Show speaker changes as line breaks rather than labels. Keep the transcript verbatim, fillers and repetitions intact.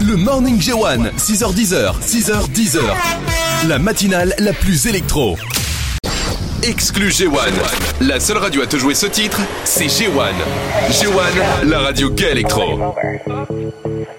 Le Morning G un, six heures dix, six heures dix. La matinale la plus électro. Exclu G un. La seule radio à te jouer ce titre, c'est G un. G un, la radio gay électro.